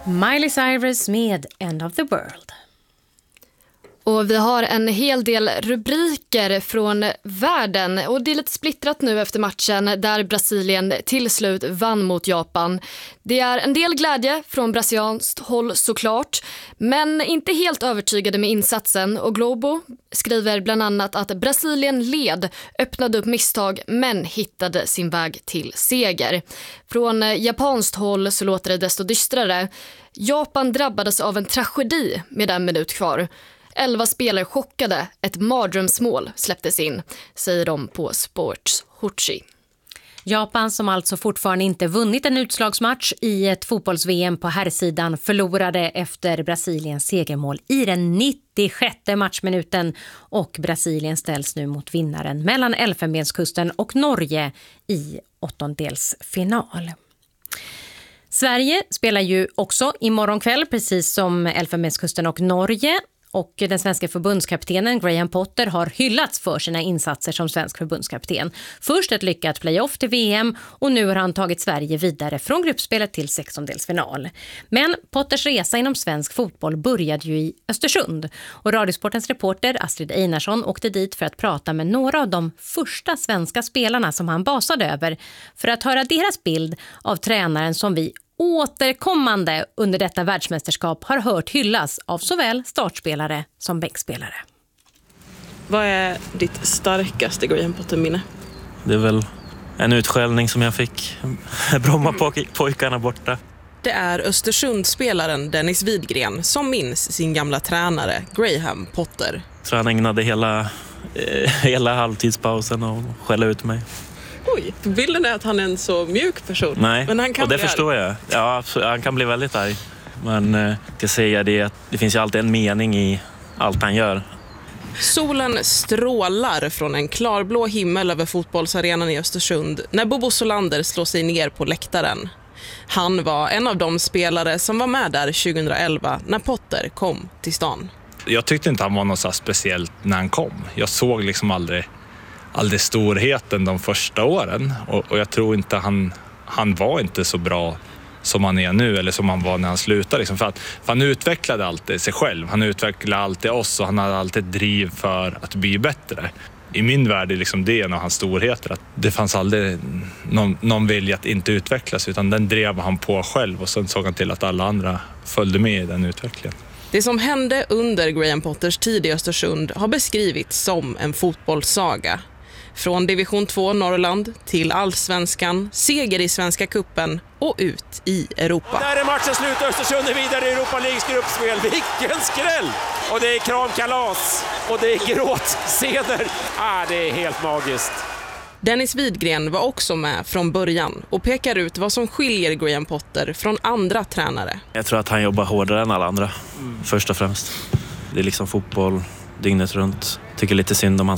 Miley Cyrus med End of the World. Och vi har en hel del rubriker från världen och det är lite splittrat nu efter matchen där Brasilien till slut vann mot Japan. Det är en del glädje från brasilianskt håll såklart, men inte helt övertygade med insatsen, och Globo skriver bland annat att Brasilien led, öppnade upp misstag men hittade sin väg till seger. Från japanskt håll så låter det desto dystrare. Japan drabbades av en tragedi med en minut kvar. 11 spelare chockade, ett mardrömsmål släpptes in, säger de på Sports Hochi. Japan, som alltså fortfarande inte vunnit en utslagsmatch i ett fotbolls-VM på herrsidan, förlorade efter Brasiliens segermål i den 96:e matchminuten, och Brasilien ställs nu mot vinnaren mellan Elfenbenskusten och Norge i åttondelsfinal. Sverige spelar ju också imorgon kväll, precis som Elfenbenskusten och Norge. Och den svenska förbundskaptenen Graham Potter har hyllats för sina insatser som svensk förbundskapten. Först ett lyckat playoff till VM, och nu har han tagit Sverige vidare från gruppspelet till 16-delsfinal. Men Potters resa inom svensk fotboll började ju i Östersund. Och Radiosportens reporter Astrid Einarsson åkte dit för att prata med några av de första svenska spelarna som han basade över, för att höra deras bild av tränaren som vi återkommande under detta världsmästerskap har hört hyllas av såväl startspelare som bänkspelare. Vad är ditt starkaste Graham Potter-minne? Det är väl en utskällning som jag fick. Brommapojkarna borta. Det är Östersundsspelaren Dennis Widgren som minns sin gamla tränare Graham Potter. Så han ägnade hela halvtidspausen och skälla ut mig. Oj, bilden är att han är en så mjuk person. Nej, men han kan, och det förstår jag. Ja, han kan bli väldigt arg. Men jag ska säga det att det finns ju alltid en mening i allt han gör. Solen strålar från en klarblå himmel över fotbollsarenan i Östersund när Bobo Solander slår sig ner på läktaren. Han var en av de spelare som var med där 2011 när Potter kom till stan. Jag tyckte inte han var något så speciellt när han kom. Jag såg liksom aldrig storheten de första åren, och jag tror inte han var inte så bra som han är nu, eller som han var när han slutade liksom, för han utvecklade alltid sig själv, han utvecklade alltid oss, och han hade alltid driv för att bli bättre. I min värld är liksom det en av hans storheter, att det fanns aldrig någon vilja att inte utvecklas, utan den drev han på själv, och sen såg han till att alla andra följde med i den utvecklingen. Det som hände under Graham Potters tid i Östersund har beskrivits som en fotbollssaga. Från division 2 Norrland till allsvenskan, seger i Svenska cupen och ut i Europa. Där är matchen slut, Östersund är vidare i Europa Leagues gruppspel. Vilken skräll! Och det är kramkalas och det är gråtscener. Det är helt magiskt. Dennis Widgren var också med från början och pekar ut vad som skiljer Graham Potter från andra tränare. Jag tror att han jobbar hårdare än alla andra, först och främst. Det är liksom fotboll dygnet runt. Tycker lite synd om